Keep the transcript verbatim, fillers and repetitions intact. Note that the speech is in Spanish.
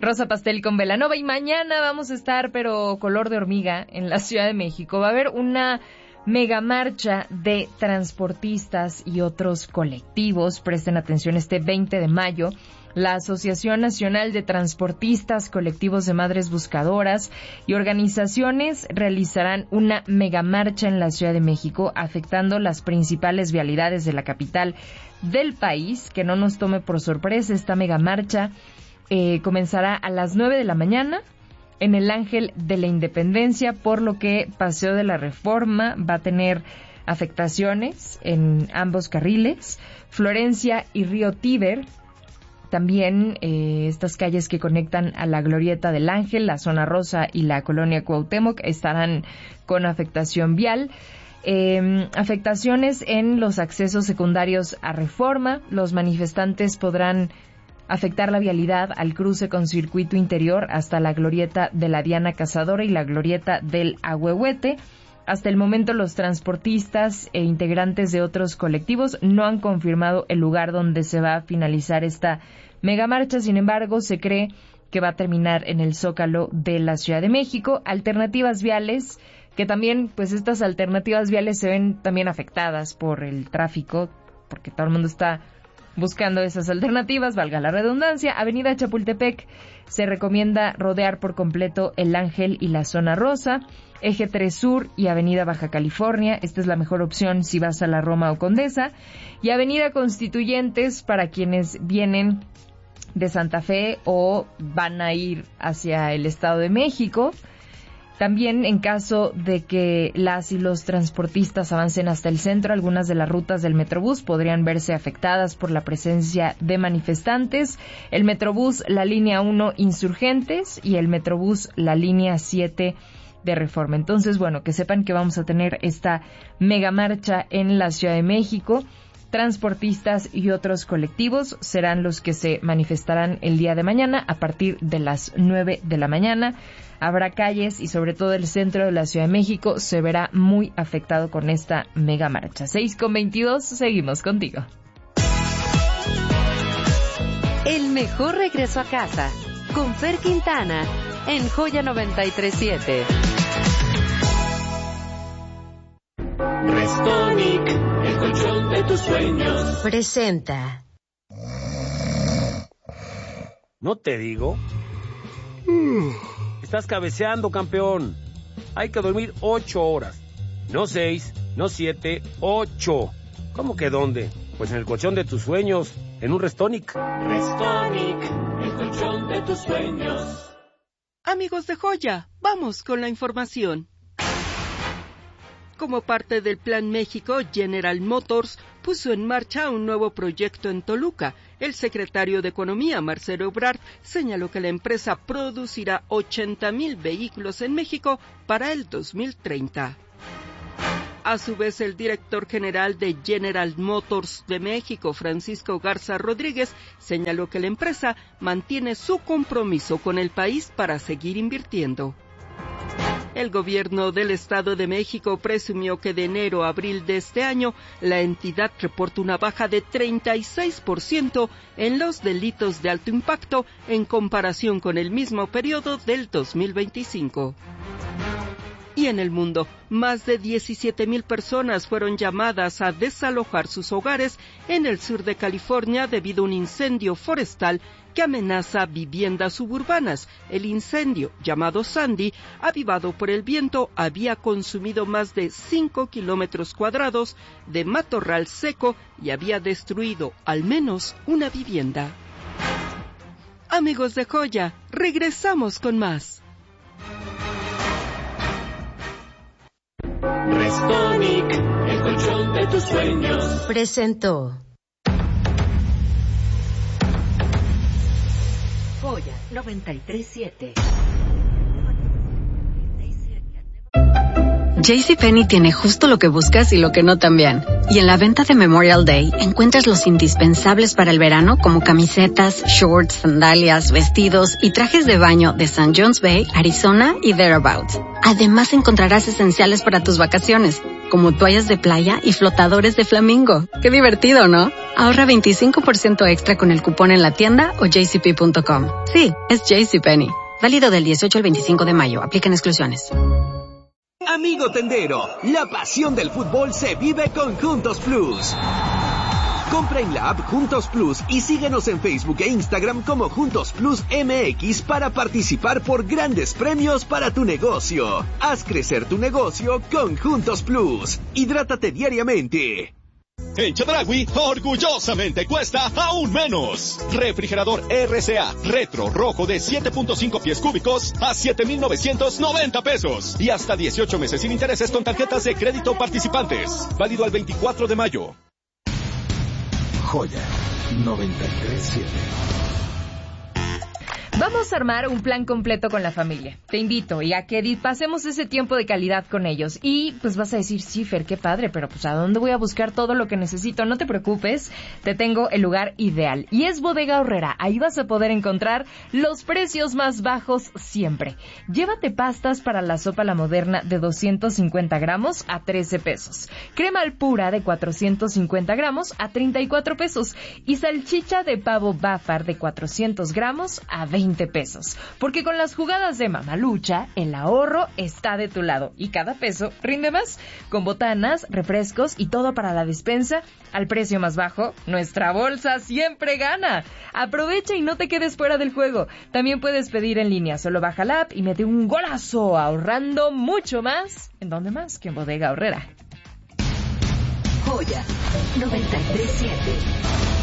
Rosa pastel con Belanova. Y mañana vamos a estar, pero color de hormiga, en la Ciudad de México. Va a haber una mega marcha de transportistas y otros colectivos. Presten atención, este veinte de mayo. La Asociación Nacional de Transportistas, colectivos de madres buscadoras y organizaciones realizarán una megamarcha en la Ciudad de México, afectando las principales vialidades de la capital del país. Que no nos tome por sorpresa, esta megamarcha eh, comenzará a las nueve de la mañana en el Ángel de la Independencia, por lo que Paseo de la Reforma va a tener afectaciones en ambos carriles. Florencia y Río Tíber, también eh, estas calles que conectan a la Glorieta del Ángel, la Zona Rosa y la Colonia Cuauhtémoc estarán con afectación vial. Eh, afectaciones en los accesos secundarios a Reforma. Los manifestantes podrán afectar la vialidad al cruce con circuito interior hasta la Glorieta de la Diana Cazadora y la Glorieta del Ahuehuete. Hasta el momento, los transportistas e integrantes de otros colectivos no han confirmado el lugar donde se va a finalizar esta megamarcha. Sin embargo, se cree que va a terminar en el Zócalo de la Ciudad de México. Alternativas viales, que también, pues estas alternativas viales se ven también afectadas por el tráfico, porque todo el mundo está buscando esas alternativas, valga la redundancia. Avenida Chapultepec, se recomienda rodear por completo el Ángel y la Zona Rosa. Eje tres Sur y Avenida Baja California, esta es la mejor opción si vas a la Roma o Condesa. Y Avenida Constituyentes para quienes vienen de Santa Fe o van a ir hacia el Estado de México. También, en caso de que las y los transportistas avancen hasta el centro, algunas de las rutas del Metrobús podrían verse afectadas por la presencia de manifestantes. El Metrobús, la línea uno Insurgentes, y el Metrobús, la línea siete de Reforma. Entonces, bueno, que sepan que vamos a tener esta mega marcha en la Ciudad de México. Transportistas y otros colectivos serán los que se manifestarán el día de mañana a partir de las nueve de la mañana. Habrá calles y sobre todo el centro de la Ciudad de México se verá muy afectado con esta mega marcha. seis con veintidós, seguimos contigo. El mejor regreso a casa con Fer Quintana en Joya noventa y tres siete. Restonic, el colchón de tus sueños, presenta. ¿No te digo? Estás cabeceando, campeón. Hay que dormir ocho horas. No seis, no siete, ocho. ¿Cómo que dónde? Pues en el colchón de tus sueños, en un Restonic. Restonic, el colchón de tus sueños. Amigos de Joya, vamos con la información. Como parte del Plan México, General Motors puso en marcha un nuevo proyecto en Toluca. El secretario de Economía, Marcelo Ebrard, señaló que la empresa producirá ochenta mil vehículos en México para el dos mil treinta. A su vez, el director general de General Motors de México, Francisco Garza Rodríguez, señaló que la empresa mantiene su compromiso con el país para seguir invirtiendo. El gobierno del Estado de México presumió que de enero a abril de este año, la entidad reporta una baja de treinta y seis por ciento en los delitos de alto impacto en comparación con el mismo periodo del dos mil veinticinco. Y en el mundo, más de diecisiete mil personas fueron llamadas a desalojar sus hogares en el sur de California debido a un incendio forestal que amenaza viviendas suburbanas. El incendio, llamado Sandy, avivado por el viento, había consumido más de cinco kilómetros cuadrados de matorral seco y había destruido al menos una vivienda. Amigos de Joya, regresamos con más. Restonic, el colchón de tus sueños, presentó Joya noventa y tres siete. JCPenney tiene justo lo que buscas y lo que no también. Y en la venta de Memorial Day encuentras los indispensables para el verano como camisetas, shorts, sandalias, vestidos y trajes de baño de Saint John's Bay, Arizona y thereabouts. Además encontrarás esenciales para tus vacaciones, como toallas de playa y flotadores de flamingo. ¡Qué divertido!, ¿no? Ahorra veinticinco por ciento extra con el cupón en la tienda o j c p punto com. Sí, es JCPenney. Válido del dieciocho al veinticinco de mayo. Aplican exclusiones. Amigo tendero, la pasión del fútbol se vive con Juntos Plus. Compra en la app Juntos Plus y síguenos en Facebook e Instagram como Juntos Plus M X para participar por grandes premios para tu negocio. Haz crecer tu negocio con Juntos Plus. Hidrátate diariamente. En Chedraui, orgullosamente cuesta aún menos. Refrigerador R C A Retro Rojo de siete punto cinco pies cúbicos a siete mil novecientos noventa pesos. Y hasta dieciocho meses sin intereses con tarjetas de crédito participantes. Válido al veinticuatro de mayo. Joya noventa y tres punto siete. Vamos a armar un plan completo con la familia. Te invito y a que pasemos ese tiempo de calidad con ellos. Y pues vas a decir, sí, Fer, qué padre, pero pues ¿a dónde voy a buscar todo lo que necesito? No te preocupes, te tengo el lugar ideal. Y es Bodega Aurrera. Ahí vas a poder encontrar los precios más bajos siempre. Llévate pastas para la sopa La Moderna de doscientos cincuenta gramos a trece pesos. Crema al pura de cuatrocientos cincuenta gramos a treinta y cuatro pesos. Y salchicha de pavo Bafar de cuatrocientos gramos a veinte pesos. Porque con las jugadas de Mamalucha, el ahorro está de tu lado y cada peso rinde más. Con botanas, refrescos y todo para la despensa al precio más bajo, nuestra bolsa siempre gana. Aprovecha y no te quedes fuera del juego. También puedes pedir en línea, solo baja la app y mete un golazo ahorrando mucho más. ¿En dónde más que en Bodega Aurrera? Joya noventa y tres punto siete.